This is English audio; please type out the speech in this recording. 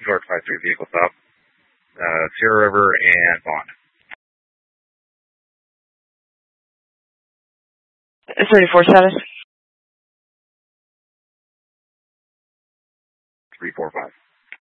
York 5-3 vehicle stop. Sierra River and Bond. 34 status. 345.